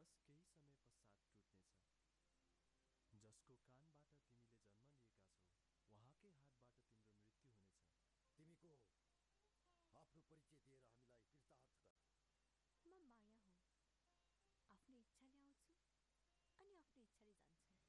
बस केही समय पश्चात टुट्नेछ। जसको कानबाट तिमीले जन्म लिएका छौ, उहाँकै हातबाट तिम्रो मृत्यु हुनेछ। तिमी को हो? आफ्नो परिचय दिएर हामीलाई कृतार्थ गर। म माया हुँ। आफ्नो इच्छाले आउँछु अनि आफ्नो इच्छाले जान्छु।